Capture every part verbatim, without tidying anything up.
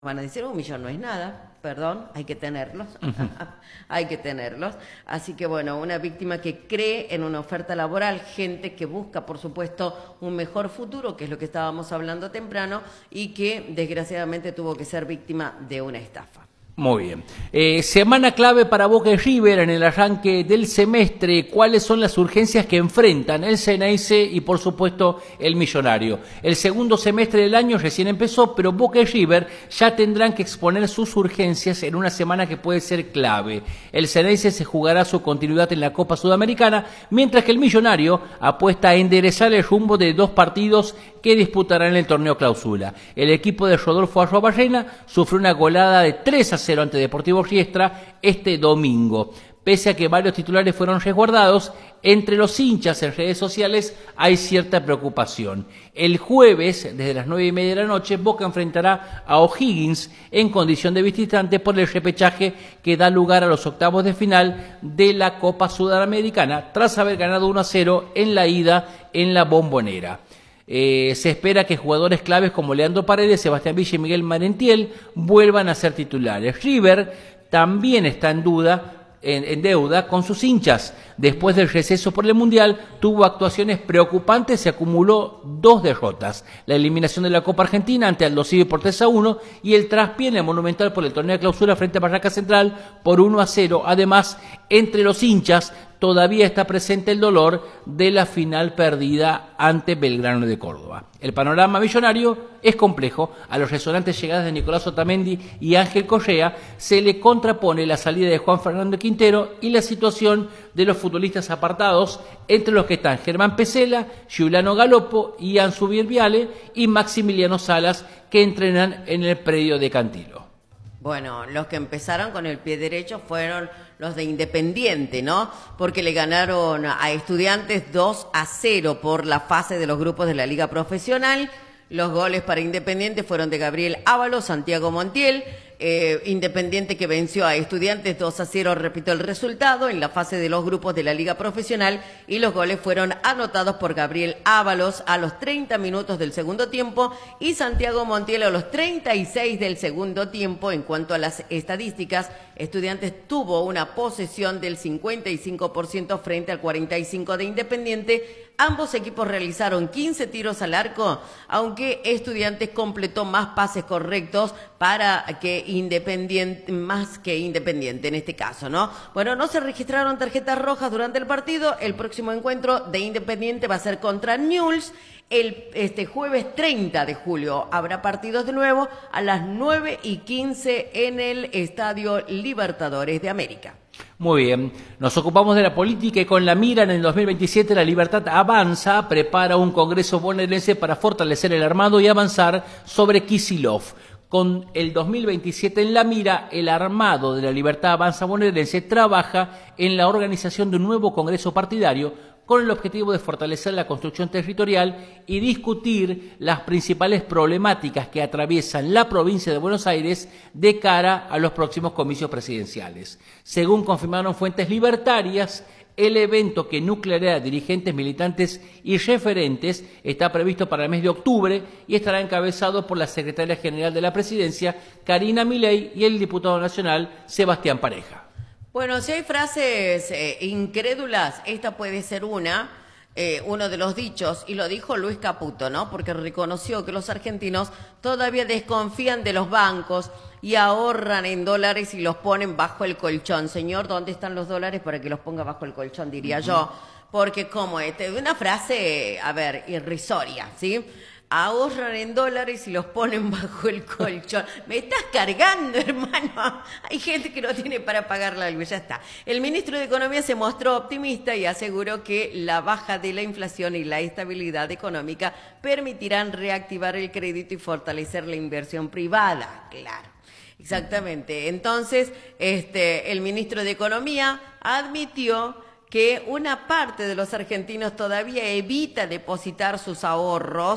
Van a decir, un millón no es nada, perdón, hay que tenerlos, uh-huh. hay que tenerlos. Así que bueno, una víctima que cree en una oferta laboral, gente que busca, por supuesto, un mejor futuro, que es lo que estábamos hablando temprano, y que desgraciadamente tuvo que ser víctima de una estafa. Muy bien. Eh, semana clave para Boca y River en el arranque del semestre. ¿Cuáles son las urgencias que enfrentan el Ceneice y, por supuesto, el Millonario? El segundo semestre del año recién empezó, pero Boca y River ya tendrán que exponer sus urgencias en una semana que puede ser clave. El Ceneice se jugará su continuidad en la Copa Sudamericana, mientras que el Millonario apuesta a enderezar el rumbo de dos partidos que disputarán el torneo clausura. El equipo de Rodolfo Arrobarrena sufrió una goleada de tres a cero ante Deportivo Riestra este domingo. Pese a que varios titulares fueron resguardados, entre los hinchas en redes sociales hay cierta preocupación. El jueves, desde las nueve y media de la noche, Boca enfrentará a O'Higgins en condición de visitante por el repechaje que da lugar a los octavos de final de la Copa Sudamericana, tras haber ganado uno a cero en la ida en la Bombonera. Eh, se espera que jugadores claves como Leandro Paredes, Sebastián Villa y Miguel Marentiel vuelvan a ser titulares. River también está en duda, en, en deuda con sus hinchas. Después del receso por el Mundial, tuvo actuaciones preocupantes y acumuló dos derrotas. La eliminación de la Copa Argentina ante Aldo Civi por tres a uno y el traspié en el Monumental por el torneo de clausura frente a Barraca Central por uno a cero. Además, entre los hinchas todavía está presente el dolor de la final perdida ante Belgrano de Córdoba. El panorama millonario es complejo. A los resonantes llegadas de Nicolás Otamendi y Ángel Correa se le contrapone la salida de Juan Fernando Quintero y la situación de los futbolistas apartados, entre los que están Germán Pesela, Giuliano Galopo, Ian Subirviale y Maximiliano Salas, que entrenan en el predio de Cantilo. Bueno, los que empezaron con el pie derecho fueron los de Independiente, ¿no? Porque le ganaron a Estudiantes dos a cero por la fase de los grupos de la Liga Profesional. Los goles para Independiente fueron de Gabriel Ábalos, Santiago Montiel. Eh, Independiente que venció a Estudiantes dos a cero, repito el resultado, en la fase de los grupos de la Liga Profesional, y los goles fueron anotados por Gabriel Ábalos a los treinta minutos del segundo tiempo y Santiago Montiel a los treinta y seis del segundo tiempo. En cuanto a las estadísticas, Estudiantes tuvo una posesión del cincuenta y cinco por ciento frente al cuarenta y cinco por ciento de Independiente. Ambos equipos realizaron quince tiros al arco, aunque Estudiantes completó más pases correctos para que Independiente, más que Independiente en este caso, ¿no? Bueno, no se registraron tarjetas rojas durante el partido. El próximo encuentro de Independiente va a ser contra Newell's el este jueves treinta de julio. Habrá partidos de nuevo a las nueve y quince en el Estadio Libertadores de América. Muy bien, nos ocupamos de la política y con la mira en el dos mil veintisiete La Libertad Avanza prepara un congreso bonaerense para fortalecer el armado y avanzar sobre Kicillof. Con el dos mil veintisiete en la mira, el armado de La Libertad Avanza bonaerense trabaja en la organización de un nuevo congreso partidario con el objetivo de fortalecer la construcción territorial y discutir las principales problemáticas que atraviesan la provincia de Buenos Aires de cara a los próximos comicios presidenciales. Según confirmaron fuentes libertarias, el evento, que nucleará a dirigentes, militantes y referentes, está previsto para el mes de octubre y estará encabezado por la secretaria general de la presidencia, Karina Milei, y el diputado nacional, Sebastián Pareja. Bueno, si hay frases eh, incrédulas, esta puede ser una, eh, uno de los dichos, y lo dijo Luis Caputo, ¿no? Porque reconoció que los argentinos todavía desconfían de los bancos y ahorran en dólares y los ponen bajo el colchón. Señor, ¿dónde están los dólares para que los ponga bajo el colchón? Diría uh-huh. yo. Porque como este, una frase, a ver, irrisoria, ¿sí? Ahorran en dólares y los ponen bajo el colchón. Me estás cargando, hermano. Hay gente que no tiene para pagar la luz. Ya está. El ministro de Economía se mostró optimista y aseguró que la baja de la inflación y la estabilidad económica permitirán reactivar el crédito y fortalecer la inversión privada. Claro. Exactamente. Entonces, este, el ministro de Economía admitió que una parte de los argentinos todavía evita depositar sus ahorros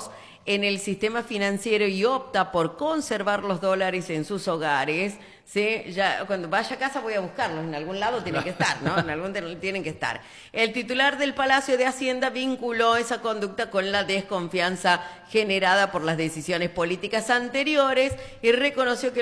en el sistema financiero y opta por conservar los dólares en sus hogares, ¿sí? Ya cuando vaya a casa voy a buscarlos, en algún lado tienen que estar, ¿no? En algún lado tienen que estar. El titular del Palacio de Hacienda vinculó esa conducta con la desconfianza generada por las decisiones políticas anteriores y reconoció que